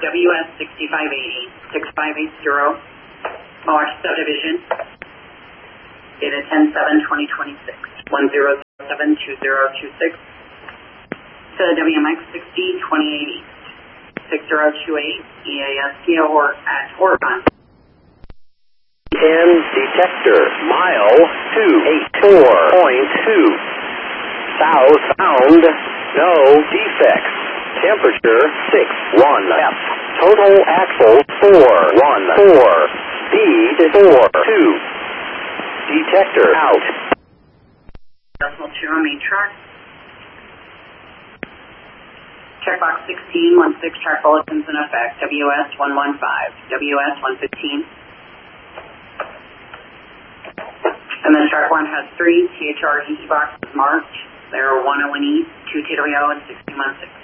WS 6580, 6580, Mowash Subdivision, dated 10/7/2026, 1072026, to the WMX 6028 East, 6028 EAST at Oregon. 10 detector, mile 284.2, southbound, no defects, temperature 61 F, total axle 414, speed 42, detector out. Decimal 2 on main track. Checkbox 16, 16 track bulletins in effect, WS 115, WS 115. And then track 1 has 3 THR EE boxes marked. There are 101E, 2 TWO, and 61 6.